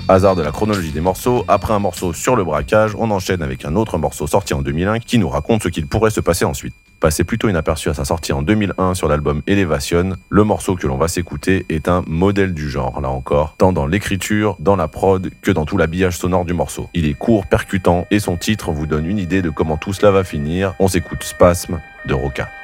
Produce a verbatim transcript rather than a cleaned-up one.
Hasard de la chronologie des morceaux, après un morceau sur le braquage, on enchaîne avec un autre morceau sorti en deux mille un qui nous raconte ce qu'il pourrait se passer ensuite. Passé plutôt inaperçu à sa sortie en deux mille un sur l'album Elevation, le morceau que l'on va s'écouter est un modèle du genre, là encore, tant dans l'écriture, dans la prod, que dans tout l'habillage sonore du morceau. Il est court, percutant, et son titre vous donne une idée de comment tout cela va finir. On s'écoute Spasme de Roca.